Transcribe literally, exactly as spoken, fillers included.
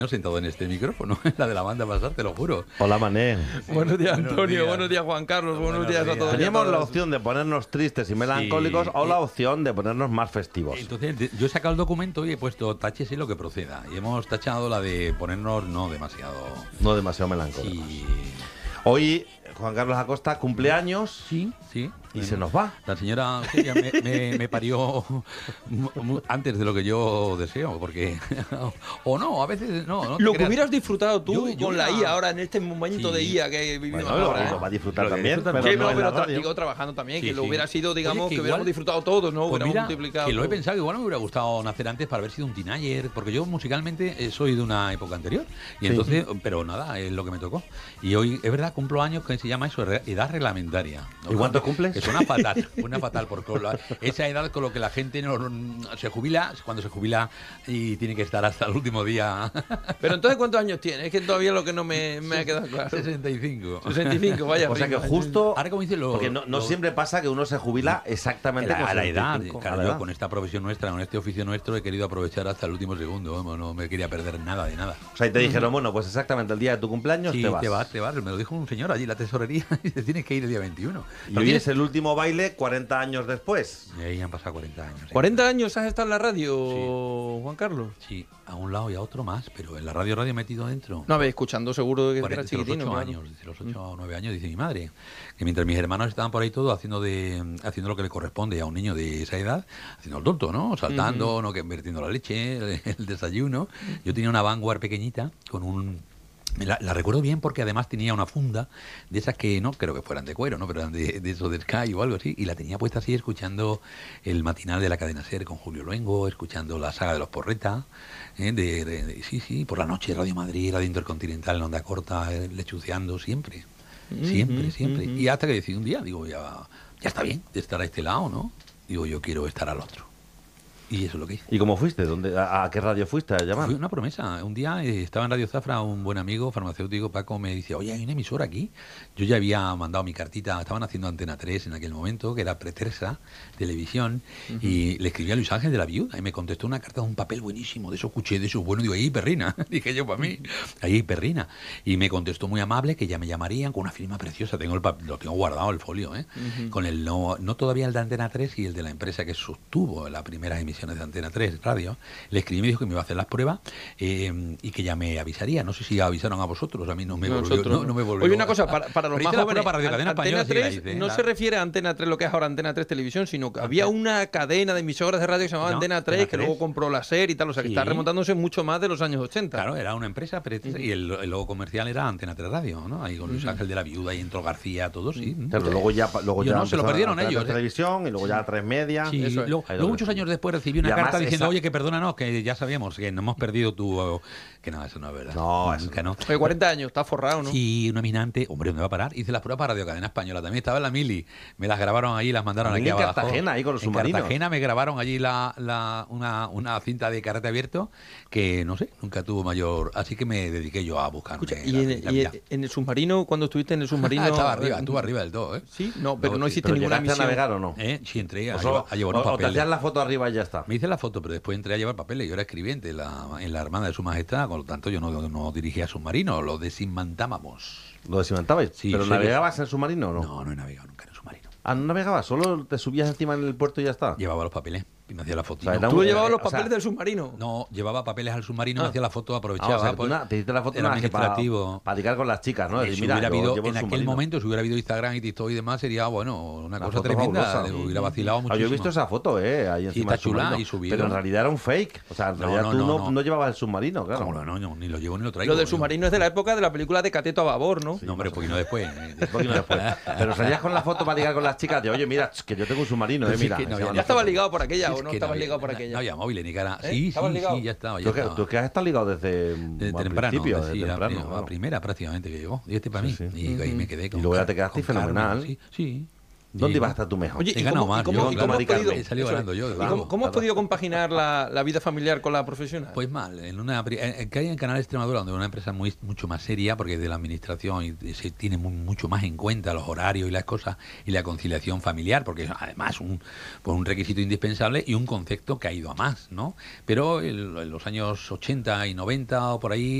sentado en este micrófono, la de la banda pasar, te lo juro. Hola, Mané. Buenos días, Antonio. Buenos días, buenos días Juan Carlos. Buenos, buenos días, días a todos. Teníamos la opción de ponernos tristes y melancólicos sí, o la opción de ponernos más festivos. Entonces, yo he sacado el documento y he puesto taches y lo que proceda. Y hemos tachado la de ponernos no demasiado... No demasiado melancólicos. Sí. Hoy, Juan Carlos Acosta, cumpleaños. Sí, sí. Y bueno, se nos va. La señora sí, ya me, me, me parió antes de lo que yo deseo, porque... o no, a veces no. no lo que hubieras disfrutado tú yo, yo con la I A ahora, en este momento sí. de I A que vivimos bueno, ahora. Lo, lo va a disfrutar lo también, disfrutar, pero, sí, no pero, pero tra digo, trabajando también, sí, que lo sí. hubiera sido, digamos, Oye, que, que hubiéramos igual, disfrutado todos, ¿no? Pues hubiéramos mira, multiplicado. que lo he todo. pensado, que igual me hubiera gustado nacer antes para haber sido un teenager, porque yo musicalmente soy de una época anterior. Y sí. entonces, pero nada, es lo que me tocó. Y hoy, es verdad, cumplo años que se llama eso, edad reglamentaria. ¿no? ¿Y cuántos cumples? Que suena fatal, suena fatal, porque la, esa edad con lo que la gente no, no, se jubila, cuando se jubila y tiene que estar hasta el último día. Pero entonces, ¿cuántos años tiene? Es que todavía lo que no me, me ha quedado claro. sesenta y cinco. sesenta y cinco, vaya. O sea que justo... Ahora como dice lo, porque no, no lo, siempre pasa que uno se jubila exactamente a la edad. Claro, la yo edad. con esta profesión nuestra, con este oficio nuestro, he querido aprovechar hasta el último segundo. Vamos, no me quería perder nada de nada. O sea, y te dijeron, bueno, pues exactamente el día de tu cumpleaños sí, te vas. te vas, te vas. Me lo dijo un señor allí en la tesorería y te tienes que ir el día veintiuno. Y hoy es el último baile cuarenta años después. Y ahí han pasado cuarenta años. ¿cuarenta años has estado en la radio, sí. Juan Carlos? Sí, a un lado y a otro más, pero en la radio radio metido dentro. No, a ver, escuchando seguro que era chiquitino. Los ocho claro. años, desde los ocho a nueve años, dice mi madre. Que mientras mis hermanos estaban por ahí todos haciendo de haciendo lo que le corresponde a un niño de esa edad, haciendo el tonto, ¿no? Saltando, uh-huh. no que vertiendo la leche, el, el desayuno. Yo tenía una Vanguard pequeñita con un... La, la recuerdo bien porque además tenía una funda de esas que no creo que fueran de cuero, ¿no? Pero eran de, de eso de Sky o algo así. Y la tenía puesta así escuchando el matinal de la cadena SER con Julio Luengo, escuchando la saga de los Porreta. ¿eh? De, de, de, sí, sí, por la noche, Radio Madrid, Radio Intercontinental en onda corta, eh, lechuceando siempre. Siempre, uh-huh, siempre. Uh-huh. Y hasta que decidí un día, digo, ya, ya está bien de estar a este lado, ¿no? Digo, yo quiero estar al otro. Y eso es lo que hice. ¿Y cómo fuiste? ¿Dónde, a, a qué radio fuiste a llamar? Fue una promesa. Un día eh, estaba en Radio Zafra, un buen amigo farmacéutico, Paco, me dice, oye, hay una emisora aquí. Yo ya había mandado mi cartita, estaban haciendo Antena tres en aquel momento, que era Pretersa, televisión, uh-huh. y le escribí a Luis Ángel de la Viuda, y me contestó una carta de un papel buenísimo, de esos cuché, de esos buenos, digo, ahí perrina, dije yo para mí, ahí perrina. Y me contestó muy amable que ya me llamarían con una firma preciosa, tengo el papel, lo tengo guardado, el folio, ¿eh? Uh-huh. Con el no, no todavía el de Antena tres y el de la empresa que sostuvo las primeras emisiones de Antena tres. Radio, le escribí y me dijo que me iba a hacer las pruebas eh, y que ya me avisaría. No sé si avisaron a vosotros, a mí no me volvió. No, no me volvió. Oye, una cosa, para, para los más jóvenes, para Radio Cadena Antena Española, tres sí dice, no la... se refiere a Antena tres, lo que es ahora Antena tres Televisión, sino que había una cadena de emisoras de radio que se llamaba no, Antena tres, que luego compró la SER y tal, o sea, que sí. está remontándose mucho más de los años ochenta. Claro, era una empresa, pero uh-huh. y el, el logo comercial era Antena tres Radio, ¿no? Ahí con Luis uh-huh. Ángel de la Viuda y entró García, todos, sí. Claro, luego ya, luego ya no, se lo perdieron a ellos. Televisión y luego ya a tres media. Sí, eso es. Luego, luego muchos años después recibí una carta diciendo, esa... oye, que perdónanos, que ya sabíamos que no hemos perdido tu... Que no, eso no es verdad. No, eso nunca no. Oye, cuarenta años, está forrado, ¿no? Sí, una eminante. Hombre, ¿dónde va a parar? Hice las pruebas para Radio Cadena Española. También estaba en la Mili. Me las grabaron allí, las mandaron aquí en abajo. Cartagena, ahí con los submarinos. En Cartagena me grabaron allí la, la, una, una cinta de karate abierto que, no sé, nunca tuvo mayor... Así que me dediqué yo a buscar. Escucha, ¿y, la, en, la y en el submarino, cuando estuviste en el submarino...? Ah, estaba arriba, estuve arriba del todo, ¿eh? Sí, no, pero no, no hiciste pero ninguna misión. misión. ¿A navegar o no? ¿Eh? Sí, entré a, o llevar, a llevar unos o, papeles. O te hacías la foto arriba y ya está. Me hice la foto, pero después entré a llevar papeles. Yo era escribiente en la, en la Armada de Su Majestad, con lo tanto yo no, no dirigía submarinos, lo desinmantábamos. ¿Lo desinmantabais? Sí, ¿Pero sí, navegabas en submarino o no? No, no he navegado nunca en submarino. Ah, ¿no navegabas? ¿Solo te subías encima en el puerto y ya está? Llevaba los papeles y me hacía la foto. O sea, no. ¿Tú un, llevabas eh, los papeles o sea, del submarino? No, llevaba papeles al submarino, ah. me hacía la foto, aprovechaba. Ah, o sea, pues, una, te hiciste la foto era una administrativo. Para dedicar con las chicas, ¿no? Eh, Decir, si mira, hubiera habido, en aquel submarino. momento, si hubiera habido Instagram y TikTok y demás, sería, bueno, una, una cosa tremenda. Fabulosa. Hubiera vacilado ah, muchísimo. yo he visto esa foto, ¿eh? Ahí encima sí, está chula y subido. Pero en realidad era un fake. O sea, en no, realidad no, tú no, no, no. no llevabas el submarino, claro. No, no, no, ni lo llevo ni lo traigo. Lo del submarino es de la época de la película de Cateto a Babor, ¿no? Sí, no, hombre, un poquito después. Un poquito después. Pero salías con la foto para ligar con las chicas de, oye, mira, que yo tengo un submarino, ¿eh? Mira. Sí, no, ¿Ya estabas ligado por aquella o no estabas ligado por aquella? No había móviles ni cara. ¿Eh? Sí, sí, ligado? sí, ya estaba. Ya ¿Tú, que, estaba. tú que has estado ligado desde de al temprano, principio, de, sí, desde la, temprano, la claro. primera prácticamente que llegó. Y este para mí. Sí, sí. Y Uh-huh. ahí me quedé con Y luego ya te Car- quedaste con fenomenal. Carmen, sí, sí. ¿Dónde Sí, ibas a ¿no? estar tú mejor? Oye, He ¿y ganado cómo, más, y cómo- yo y con cómo has Mari podido, Carmen. He salido eso es. ganando yo, ¿Y desde cómo, luego. cómo has podido compaginar la, la vida familiar con la profesional? Pues mal, en una pri- en, que hay en Canal Extremadura, donde es una empresa muy mucho más seria, porque de la administración y, y se tiene mu- mucho más en cuenta los horarios y las cosas y la conciliación familiar, porque es además un, pues un requisito indispensable y un concepto que ha ido a más, ¿no? Pero en, en los años ochenta y noventa o por ahí